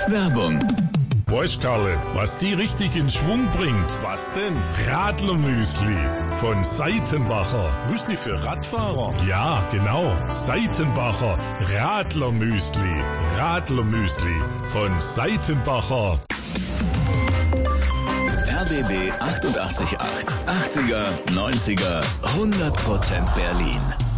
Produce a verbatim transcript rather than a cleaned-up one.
Werbung. Weißt, Karle, was die richtig in Schwung bringt? Was denn? Radlermüsli von Seitenbacher. Müsli für Radfahrer? Ja, genau. Seitenbacher Radlermüsli. Radlermüsli von Seitenbacher. R B B achtundachtzig Komma acht. achtziger, neunziger, hundert Prozent Berlin.